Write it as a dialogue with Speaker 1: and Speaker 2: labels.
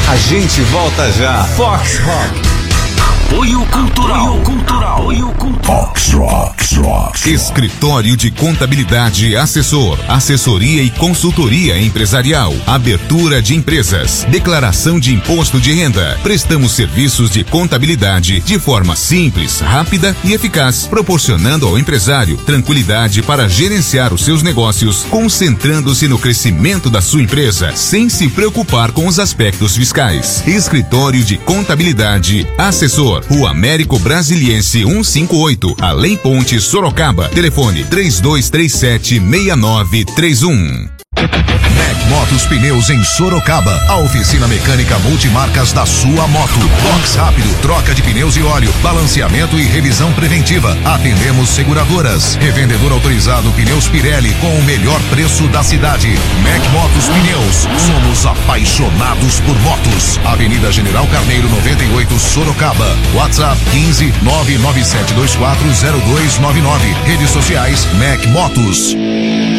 Speaker 1: A gente volta já. Fox Rock.
Speaker 2: Apoio Cultural.
Speaker 3: Fox Rock.
Speaker 4: Escritório de Contabilidade Assessor. Assessoria e consultoria empresarial. Abertura de empresas. Declaração de imposto de renda. Prestamos serviços de contabilidade de forma simples, rápida e eficaz, proporcionando ao empresário tranquilidade para gerenciar os seus negócios, concentrando-se no crescimento da sua empresa, sem se preocupar com os aspectos fiscais. Escritório de Contabilidade Assessor. Rua Américo Brasiliense 158, Além Ponte, Sorocaba. Telefone 3237-6931.
Speaker 3: Mac Motos Pneus em Sorocaba. A oficina mecânica multimarcas da sua moto. Box rápido, troca de pneus e óleo, balanceamento e revisão preventiva. Atendemos seguradoras. Revendedor autorizado Pneus Pirelli com o melhor preço da cidade. Mac Motos Pneus. Somos apaixonados por motos. Avenida General Carneiro 98, Sorocaba. WhatsApp 15 997240299. Redes sociais Mac Motos.